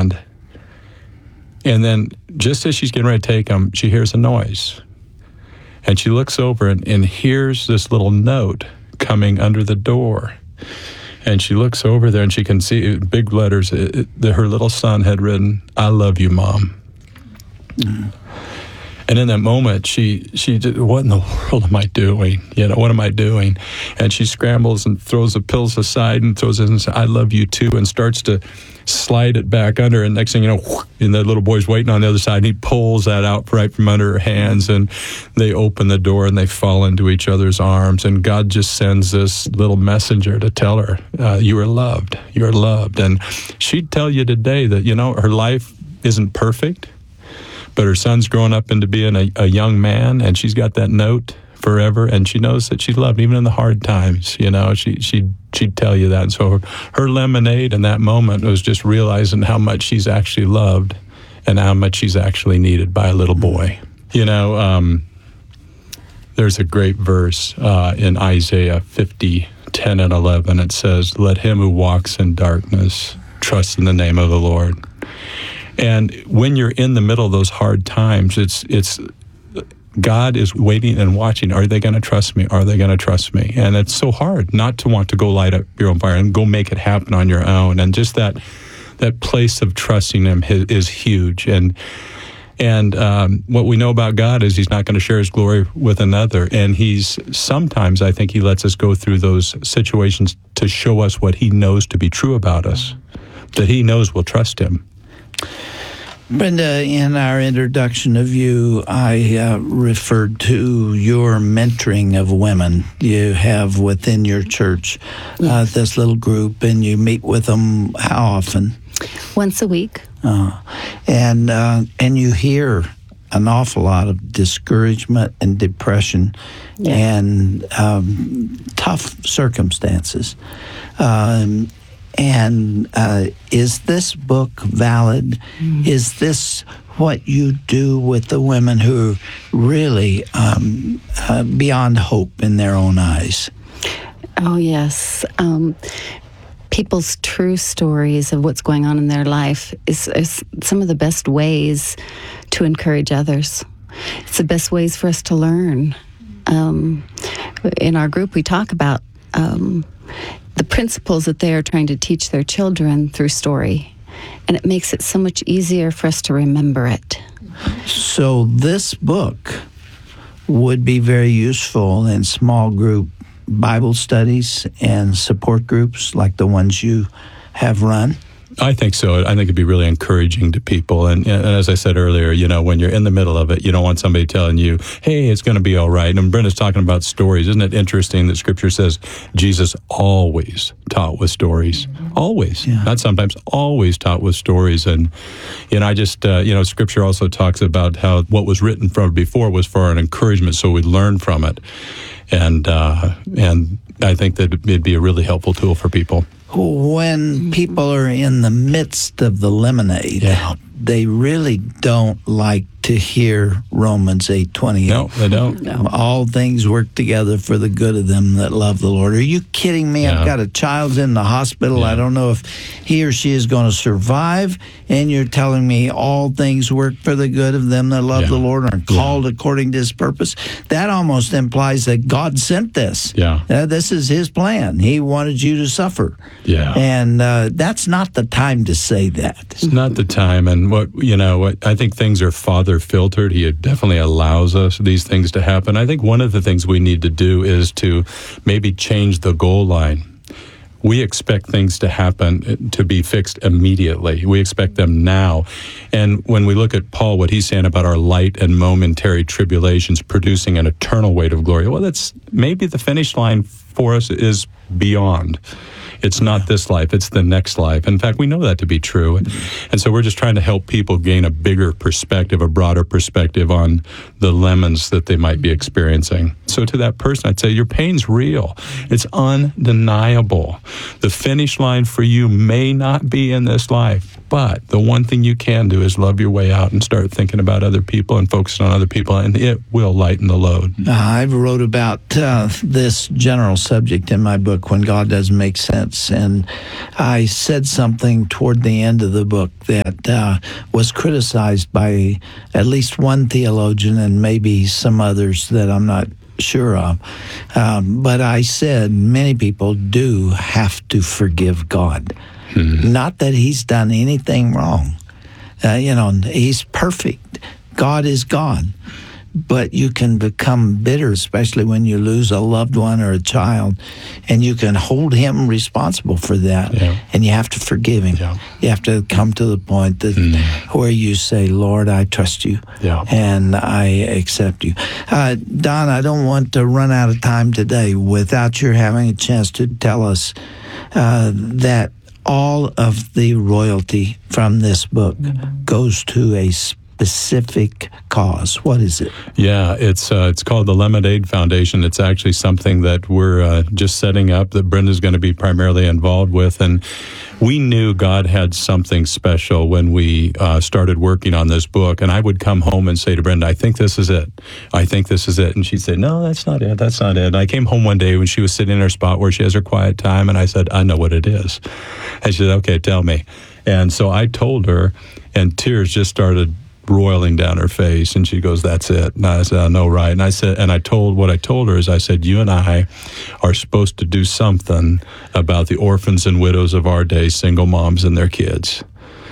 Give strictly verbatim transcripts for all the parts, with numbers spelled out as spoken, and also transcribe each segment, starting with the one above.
hand. And then just as she's getting ready to take them, she hears a noise. And she looks over and, and hears this little note coming under the door. And she looks over there and she can see big letters. It, it, the, her little son had written, "I love you, Mom." Mm. And in that moment, she, she did, what in the world am I doing? You know, what am I doing? And she scrambles and throws the pills aside and throws it and says, "I love you too," and starts to slide it back under. And next thing you know, and the little boy's waiting on the other side, and he pulls that out right from under her hands, and they open the door and they fall into each other's arms. And God just sends this little messenger to tell her, uh, you are loved, you are loved. And she'd tell you today that, you know, her life isn't perfect, but her son's growing up into being a, a young man, and she's got that note forever, and she knows that she's loved, even in the hard times. You know, she, she, she'd tell you that. And so her, her lemonade in that moment was just realizing how much she's actually loved and how much she's actually needed by a little boy. You know, um, there's a great verse uh, in Isaiah fifty, ten and eleven. It says, "Let him who walks in darkness trust in the name of the Lord." And when you're in the middle of those hard times, it's it's God is waiting and watching. Are they going to trust me? Are they going to trust me? And it's so hard not to want to go light up your own fire and go make it happen on your own. And just that that place of trusting Him is, is huge. And and um, what we know about God is He's not going to share His glory with another. And He's sometimes, I think He lets us go through those situations to show us what He knows to be true about us, that He knows we'll trust Him. Brenda, in our introduction of you, I uh, referred to your mentoring of women. You have within your church uh, this little group, and you meet with them how often? Once a week. Uh, and uh, and you hear an awful lot of discouragement and depression yeah. and um, tough circumstances. Um And uh, is this book valid? Mm. Is this what you do with the women who are really um, uh, beyond hope in their own eyes? Oh, yes. Um, people's true stories of what's going on in their life is, is some of the best ways to encourage others. It's the best ways for us to learn. Um, in our group, we talk about Um, the principles that they are trying to teach their children through story. And it makes it so much easier for us to remember it. So this book would be very useful in small group Bible studies and support groups like the ones you have run? I think so. I think it'd be really encouraging to people. And, and as I said earlier, you know, when you're in the middle of it, you don't want somebody telling you, hey, it's going to be all right. And Brenda's talking about stories. Isn't it interesting that Scripture says Jesus always taught with stories? Always. Yeah. Not sometimes, always taught with stories. And, you know, I just, uh, you know, Scripture also talks about how what was written from before was for an encouragement, so we learn from it. And, uh, and I think that it'd be a really helpful tool for people. When people are in the midst of the lemonade, yeah. they really don't like to hear Romans eight twenty-eight. No, they don't. No. All things work together for the good of them that love the Lord. Are you kidding me? Yeah. I've got a child in the hospital. Yeah. I don't know if he or she is going to survive, and you're telling me all things work for the good of them that love yeah. the Lord and are called yeah. according to His purpose. That almost implies that God sent this. Yeah, uh, this is His plan. He wanted you to suffer. Yeah, and uh, that's not the time to say that. It's not the time. And what you know, what I think things are Father filtered. He definitely allows us these things to happen. I think one of the things we need to do is to maybe change the goal line. We expect things to happen, to be fixed immediately. We expect them now. And when we look at Paul, what he's saying about our light and momentary tribulations producing an eternal weight of glory, well, that's maybe the finish line for us is beyond. It's not this life, it's the next life. In fact, we know that to be true. And, and so we're just trying to help people gain a bigger perspective, a broader perspective on the lemons that they might be experiencing. So to that person, I'd say your pain's real. It's undeniable. The finish line for you may not be in this life, but the one thing you can do is love your way out and start thinking about other people and focusing on other people, and it will lighten the load. Uh, I wrote about uh, this general subject in my book, When God Doesn't Make Sense. circumstance. And I said something toward the end of the book that uh, was criticized by at least one theologian and maybe some others that I'm not sure of. Um, but I said many people do have to forgive God. Mm-hmm. Not that he's done anything wrong. Uh, you know, he's perfect. God is God. But you can become bitter, especially when you lose a loved one or a child, and you can hold him responsible for that, yeah. and you have to forgive him. Yeah. You have to come to the point that mm. where you say, Lord, I trust you, yeah. and I accept you. Uh, Don, I don't want to run out of time today without your having a chance to tell us uh, that all of the royalty from this book mm-hmm. goes to a specific cause. What is it? Yeah, it's uh, it's called the Lemonade Foundation. It's actually something that we're uh, just setting up that Brenda's going to be primarily involved with. And we knew God had something special when we uh, started working on this book. And I would come home and say to Brenda, I think this is it. I think this is it. And she'd say, no, that's not it. That's not it. And I came home one day when she was sitting in her spot where she has her quiet time. And I said, I know what it is. And she said, okay, tell me. And so I told her, and tears just started roiling down her face, and she goes, that's it. And I said, I know, right. And I said, and I told, what I told her is I said, you and I are supposed to do something about the orphans and widows of our day, single moms and their kids.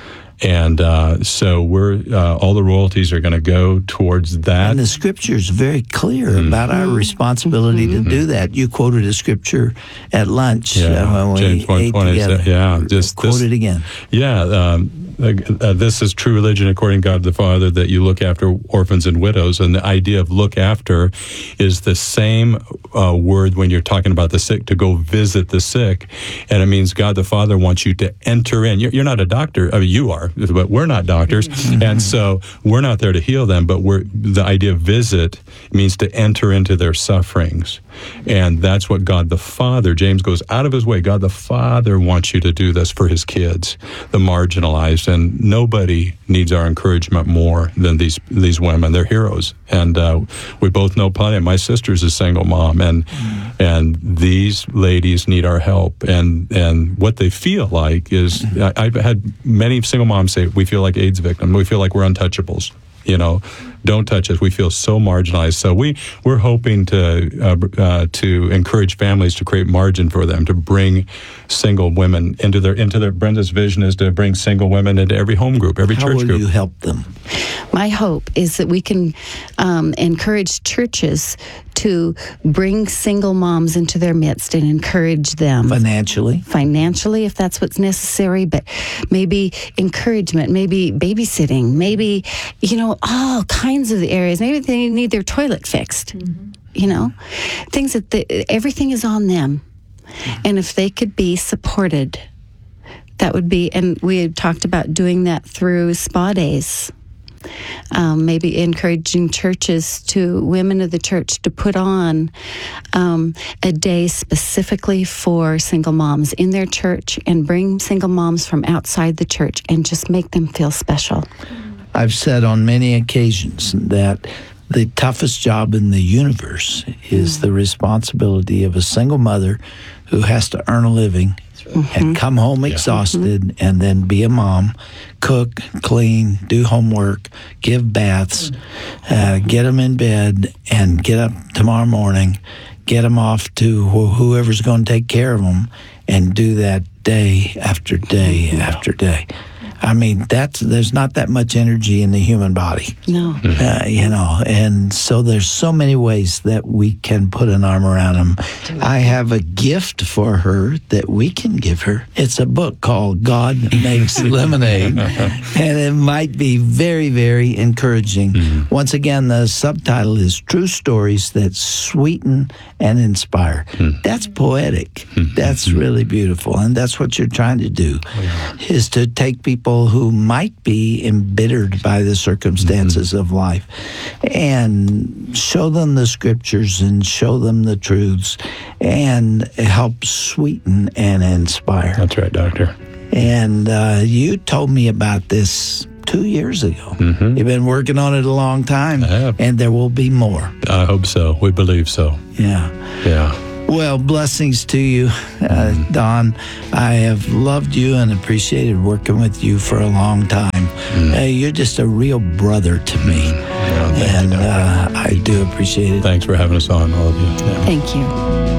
And uh, so we're, uh, all the royalties are going to go towards that. And the scripture is very clear mm-hmm. about our responsibility mm-hmm. to do that. You quoted a scripture at lunch yeah. uh, when James we ate together. Yeah, just quote this, it again. Yeah, um, uh, this is true religion according to God the Father, that you look after orphans and widows. And the idea of look after is the same uh, word when you're talking about the sick, to go visit the sick. And it means God the Father wants you to enter in. You're, you're not a doctor. I mean, you are, but we're not doctors. Mm-hmm. And so we're not there to heal them, but we're, the idea of visit means to enter into their sufferings. And that's what God the Father, James goes out of his way, God the Father wants you to do this for his kids, the marginalized. And nobody needs our encouragement more than these these women. They're heroes. And uh, we both know plenty. My sister's a single mom, and mm. and these ladies need our help. And and what they feel like is, I, I've had many single moms say, we feel like AIDS victims. We feel like we're untouchables. You know, don't touch us. We feel so marginalized. So we, we're hoping to uh, uh, to encourage families to create margin for them, to bring single women into their, into their, Brenda's vision is to bring single women into every home group, every How church will group. You help them? My hope is that we can um, encourage churches to bring single moms into their midst and encourage them. Financially? Financially, if that's what's necessary, but maybe encouragement, maybe babysitting, maybe, you know, all kinds of the areas. Maybe they need their toilet fixed, mm-hmm. you know, things that the, everything is on them. Mm-hmm. And if they could be supported, that would be, and we had talked about doing that through spa days. Um, maybe encouraging churches to, women of the church, to put on um, a day specifically for single moms in their church, and bring single moms from outside the church and just make them feel special. I've said on many occasions that the toughest job in the universe is mm. the responsibility of a single mother who has to earn a living mm-hmm. and come home yeah. exhausted mm-hmm. and then be a mom, cook, clean, do homework, give baths, uh, get them in bed, and get up tomorrow morning, get them off to wh- whoever's going to take care of them, and do that day after day yeah. after day. I mean, that's there's not that much energy in the human body. No. Uh, you know, and so there's so many ways that we can put an arm around them. I have a gift for her that we can give her. It's a book called God Makes Lemonade, and it might be very, very encouraging. Mm-hmm. Once again, the subtitle is True Stories That Sweeten and Inspire. Mm-hmm. That's poetic. Mm-hmm. That's really beautiful, and that's what you're trying to do, oh, yeah. is to take people who might be embittered by the circumstances mm-hmm. of life and show them the scriptures and show them the truths and help sweeten and inspire. That's right, Doctor. And uh, you told me about this two years ago. Mm-hmm. You've been working on it a long time, I have. And there will be more. I hope so. We believe so. Yeah. Yeah. Well, blessings to you, uh, Don. I have loved you and appreciated working with you for a long time. Mm. Uh, you're just a real brother to me. Yeah, thank and you, uh, I do appreciate it. Thanks for having us on, all of you. Yeah. Thank you.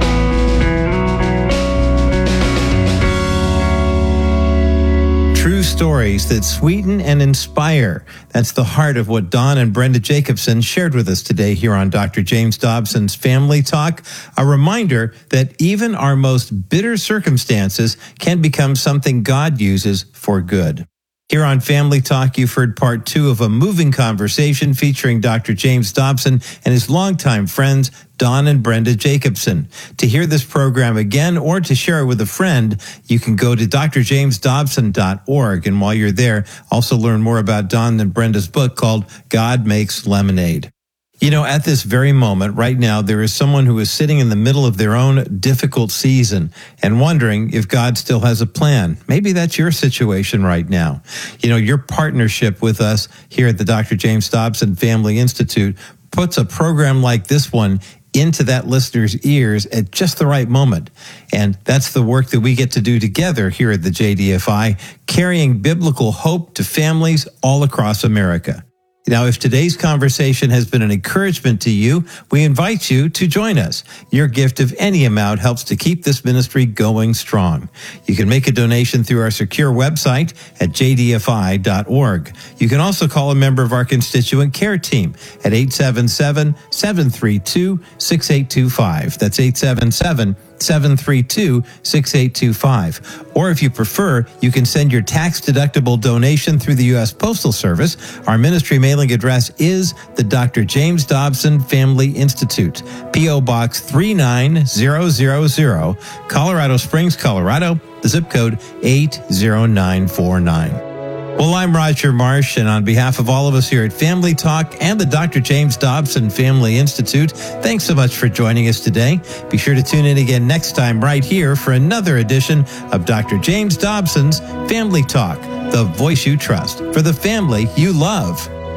True stories that sweeten and inspire. That's the heart of what Don and Brenda Jacobson shared with us today here on Doctor James Dobson's Family Talk. A reminder that even our most bitter circumstances can become something God uses for good. Here on Family Talk, you've heard part two of a moving conversation featuring Doctor James Dobson and his longtime friends, Don and Brenda Jacobson. To hear this program again or to share it with a friend, you can go to d r james dobson dot org. And while you're there, also learn more about Don and Brenda's book called God Makes Lemonade. You know, at this very moment, right now, there is someone who is sitting in the middle of their own difficult season and wondering if God still has a plan. Maybe that's your situation right now. You know, your partnership with us here at the Doctor James Dobson Family Institute puts a program like this one into that listener's ears at just the right moment. And that's the work that we get to do together here at the J D F I, carrying biblical hope to families all across America. Now, if today's conversation has been an encouragement to you, we invite you to join us. Your gift of any amount helps to keep this ministry going strong. You can make a donation through our secure website at j d f i dot org. You can also call a member of our constituent care team at eight seven seven, seven three two, six eight two five. That's eight seven seven, seven three two, six eight two five. Or if you prefer, you can send your tax-deductible donation through the U S Postal Service. Our ministry mailing address is the Doctor James Dobson Family Institute, P O Box three nine zero zero zero, Colorado Springs, Colorado, the zip code eight zero nine four nine. Well, I'm Roger Marsh, and on behalf of all of us here at Family Talk and the Doctor James Dobson Family Institute, thanks so much for joining us today. Be sure to tune in again next time right here for another edition of Doctor James Dobson's Family Talk, the voice you trust for the family you love.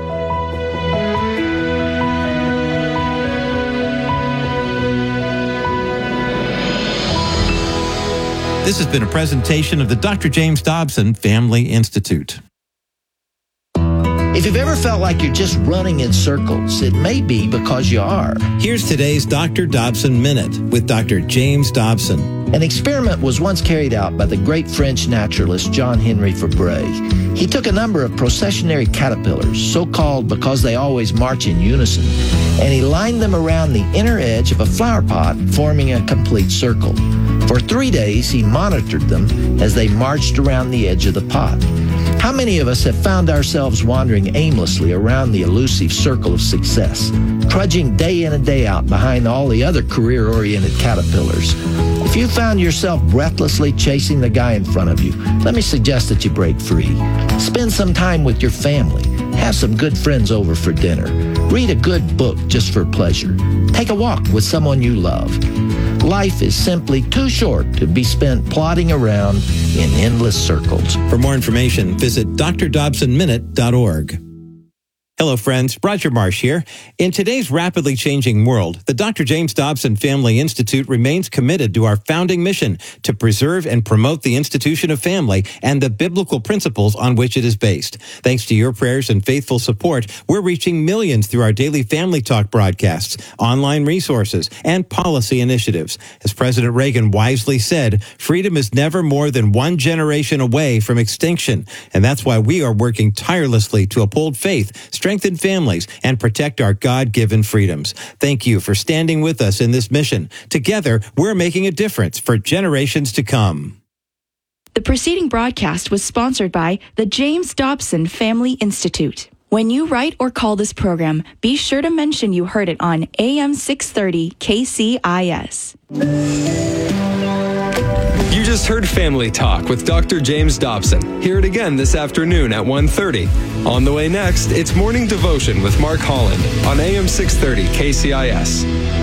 This has been a presentation of the Doctor James Dobson Family Institute. If you've ever felt like you're just running in circles, it may be because you are. Here's today's Doctor Dobson Minute with Doctor James Dobson. An experiment was once carried out by the great French naturalist John-Henri Fabre. He took a number of processionary caterpillars, so-called because they always march in unison, and he lined them around the inner edge of a flower pot, forming a complete circle. For three days, he monitored them as they marched around the edge of the pot. How many of us have found ourselves wandering aimlessly around the elusive circle of success, trudging day in and day out behind all the other career-oriented caterpillars? If you found yourself breathlessly chasing the guy in front of you, let me suggest that you break free. Spend some time with your family. Have some good friends over for dinner. Read a good book just for pleasure. Take a walk with someone you love. Life is simply too short to be spent plodding around in endless circles. For more information, visit d r dobson minute dot org. Hello, friends. Roger Marsh here. In today's rapidly changing world, the Doctor James Dobson Family Institute remains committed to our founding mission to preserve and promote the institution of family and the biblical principles on which it is based. Thanks to your prayers and faithful support, we're reaching millions through our daily Family Talk broadcasts, online resources, and policy initiatives. As President Reagan wisely said, freedom is never more than one generation away from extinction. And that's why we are working tirelessly to uphold faith, strengthen families, and protect our God-given freedoms. Thank you for standing with us in this mission. Together, we're making a difference for generations to come. The preceding broadcast was sponsored by the James Dobson Family Institute. When you write or call this program, be sure to mention you heard it on A M six thirty K C I S. You just heard Family Talk with Doctor James Dobson. Hear it again this afternoon at one thirty. On the way next, it's Morning Devotion with Mark Holland on A M six thirty K C I S.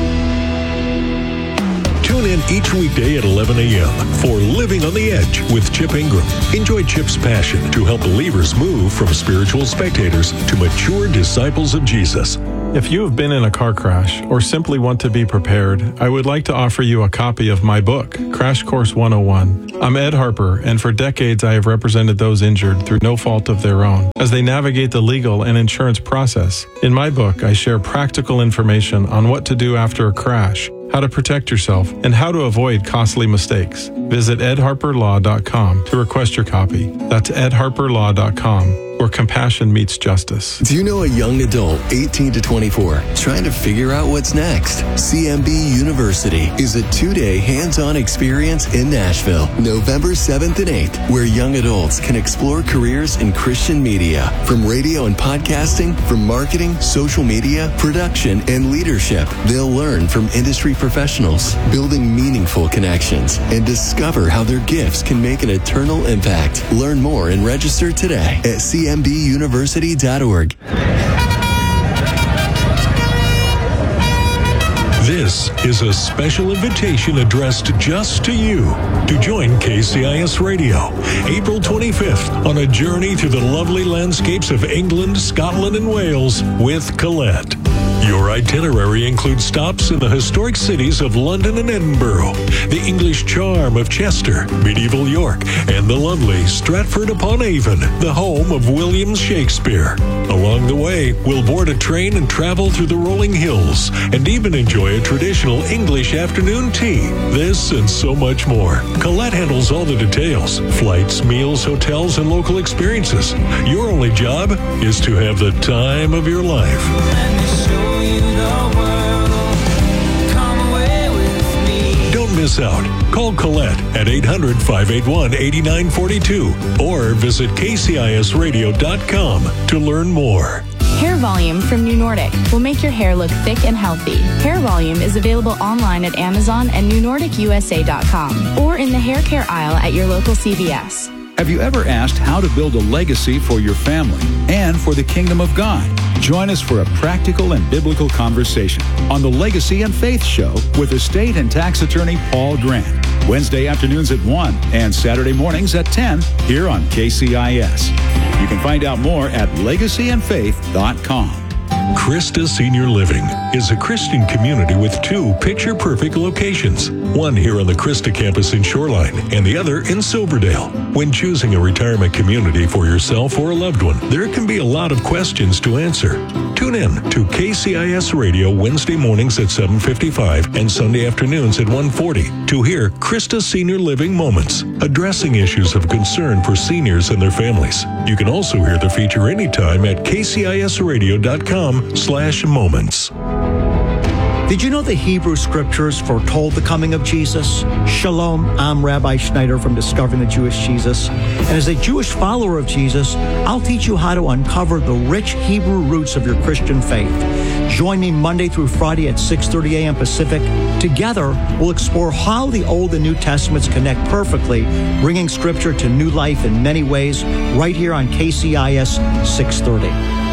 Tune in each weekday at eleven a.m. for Living on the Edge with Chip Ingram. Enjoy Chip's passion to help believers move from spiritual spectators to mature disciples of Jesus. If you have been in a car crash or simply want to be prepared, I would like to offer you a copy of my book, Crash Course one oh one. I'm Ed Harper, and for decades I have represented those injured through no fault of their own as they navigate the legal and insurance process. In my book, I share practical information on what to do after a crash, how to protect yourself, and how to avoid costly mistakes. Visit ed harper law dot com to request your copy. That's ed harper law dot com, where compassion meets justice. Do you know a young adult, eighteen to twenty-four, trying to figure out what's next? C M B University is a two-day hands-on experience in Nashville, November seventh and eighth, where young adults can explore careers in Christian media, from radio and podcasting, from marketing, social media, production, and leadership. They'll learn from industry professionals, building meaningful connections, and discover how their gifts can make an eternal impact. Learn more and register today at c m b university dot org. This is a special invitation addressed just to you to join K C I S Radio, April twenty-fifth, on a journey through the lovely landscapes of England, Scotland, and Wales with Colette. Your itinerary includes stops in the historic cities of London and Edinburgh, the English charm of Chester, medieval York, and the lovely Stratford-upon-Avon, the home of William Shakespeare. Along the way, we'll board a train and travel through the rolling hills, and even enjoy a traditional English afternoon tea. This and so much more. Colette handles all the details: flights, meals, hotels, and local experiences. Your only job is to have the time of your life. Don't miss out. Call Colette at eight hundred, five eight one, eight nine four two or visit k c i s radio dot com to learn more. Hair Volume from New Nordic will make your hair look thick and healthy. Hair Volume is available online at Amazon and new nordic u s a dot com or in the hair care aisle at your local C V S. Have you ever asked how to build a legacy for your family and for the kingdom of God? Join us for a practical and biblical conversation on the Legacy and Faith Show with estate and tax attorney Paul Grant. Wednesday afternoons at one and Saturday mornings at ten here on K C I S. You can find out more at legacy and faith dot com. Christa Senior Living is a Christian community with two picture-perfect locations, one here on the Christa campus in Shoreline and the other in Silverdale. When choosing a retirement community for yourself or a loved one, there can be a lot of questions to answer. Tune in to K C I S Radio Wednesday mornings at seven fifty-five and Sunday afternoons at one forty to hear Christa Senior Living Moments, addressing issues of concern for seniors and their families. You can also hear the feature anytime at k c i s radio dot com slash moments. Did you know the Hebrew Scriptures foretold the coming of Jesus? Shalom, I'm Rabbi Schneider from Discovering the Jewish Jesus. And as a Jewish follower of Jesus, I'll teach you how to uncover the rich Hebrew roots of your Christian faith. Join me Monday through Friday at six thirty a.m. Pacific. Together, we'll explore how the Old and New Testaments connect perfectly, bringing Scripture to new life in many ways, right here on K C I S six thirty.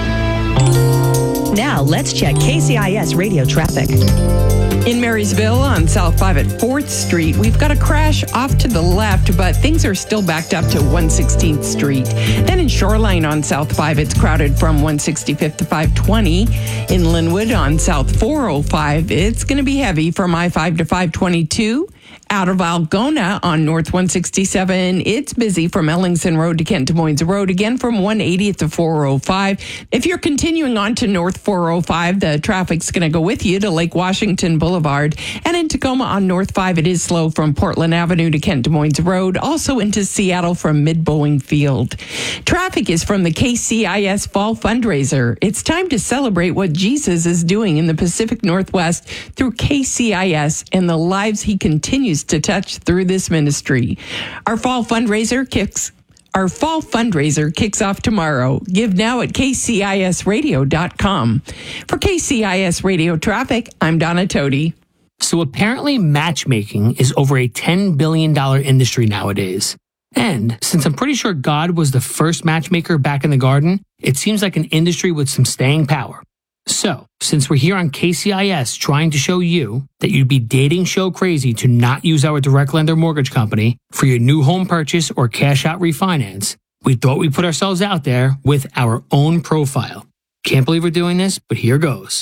Now, let's check K C I S radio traffic. In Marysville on South five at fourth Street, we've got a crash off to the left, but things are still backed up to one sixteenth Street. Then in Shoreline on South five, it's crowded from one sixty-fifth to five twenty. In Linwood on South four oh five, it's going to be heavy from I five to five twenty-two. Out of Algona on North one sixty-seven, it's busy from Ellingson Road to Kent Des Moines Road, again from one eightieth to four oh five. If you're continuing on to North four oh five, the traffic's going to go with you to Lake Washington Boulevard. And in Tacoma on North five, it is slow from Portland Avenue to Kent Des Moines Road, also into Seattle from Mid-Boeing Field. Traffic is from the K C I S Fall Fundraiser. It's time to celebrate what Jesus is doing in the Pacific Northwest through K C I S and the lives he continues to touch through this ministry. Our fall fundraiser kicks Our fall fundraiser kicks off tomorrow. Give now at k c i s radio dot com. For K C I S Radio Traffic, I'm Donna Toti. So apparently matchmaking is over a ten billion dollars industry nowadays. And since I'm pretty sure God was the first matchmaker back in the garden, it seems like an industry with some staying power. So, since we're here on K C I S trying to show you that you'd be dating show crazy to not use our direct lender mortgage company for your new home purchase or cash out refinance, we thought we'd put ourselves out there with our own profile. Can't believe we're doing this, but here goes.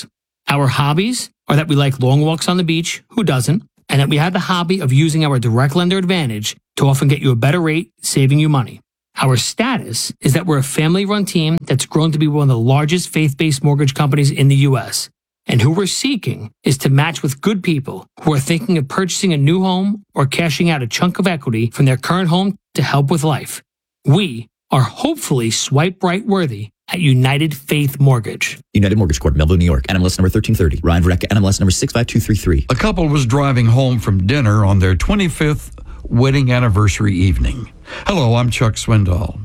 Our hobbies are that we like long walks on the beach, who doesn't, and that we have the hobby of using our direct lender advantage to often get you a better rate, saving you money. Our status is that we're a family-run team that's grown to be one of the largest faith-based mortgage companies in the U S, and who we're seeking is to match with good people who are thinking of purchasing a new home or cashing out a chunk of equity from their current home to help with life. We are hopefully swipe right worthy at United Faith Mortgage. United Mortgage Corp, Melville, New York. N M L S number thirteen thirty. Ryan Vreck, N M L S number six five two three three. A couple was driving home from dinner on their twenty-fifth wedding anniversary evening. Hello, I'm Chuck Swindoll.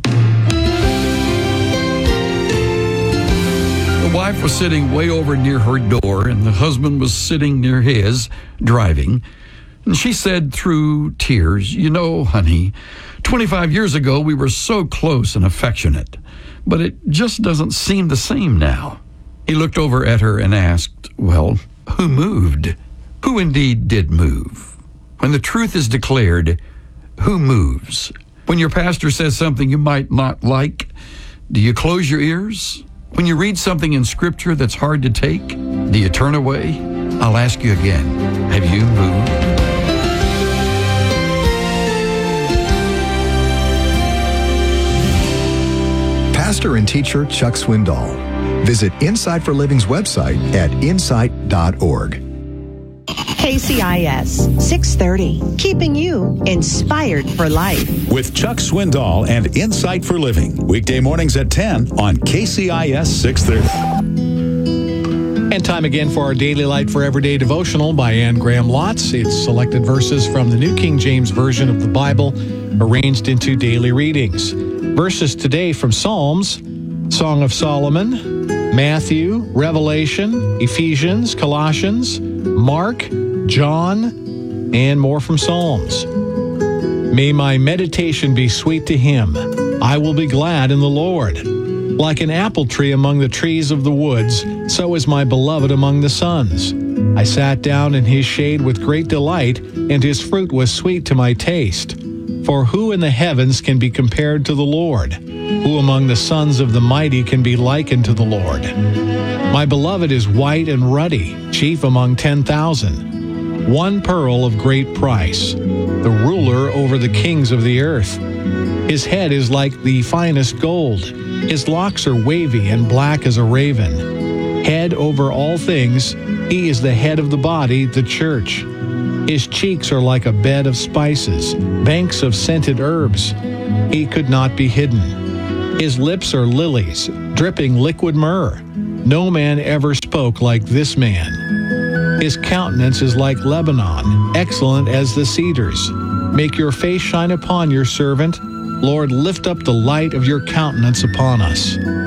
The wife was sitting way over near her door, and the husband was sitting near his, driving. And she said through tears, "You know, honey, twenty-five years ago we were so close and affectionate, but it just doesn't seem the same now." He looked over at her and asked, "Well, who moved? Who indeed did move? When the truth is declared, who moves? When your pastor says something you might not like, do you close your ears? When you read something in Scripture that's hard to take, do you turn away? I'll ask you again, have you moved?" Pastor and teacher Chuck Swindoll. Visit Insight for Living's website at insight dot org. K C I S six thirty, keeping you inspired for life. With Chuck Swindoll and Insight for Living. Weekday mornings at ten on K C I S six thirty. And time again for our Daily Light for Everyday devotional by Anne Graham Lotz. It's selected verses from the New King James Version of the Bible, arranged into daily readings. Verses today from Psalms, Song of Solomon, Matthew, Revelation, Ephesians, Colossians, Mark, John, and more from Psalms. May my meditation be sweet to him. I will be glad in the Lord. Like an apple tree among the trees of the woods, so is my beloved among the sons. I sat down in his shade with great delight, and his fruit was sweet to my taste. For who in the heavens can be compared to the Lord? Who among the sons of the mighty can be likened to the Lord? My beloved is white and ruddy, chief among ten thousand. One pearl of great price, the ruler over the kings of the earth. His head is like the finest gold. His locks are wavy and black as a raven. Head over all things, he is the head of the body, the church. His cheeks are like a bed of spices, banks of scented herbs. He could not be hidden. His lips are lilies, dripping liquid myrrh. No man ever spoke like this man. His countenance is like Lebanon, excellent as the cedars. Make your face shine upon your servant. Lord, lift up the light of your countenance upon us.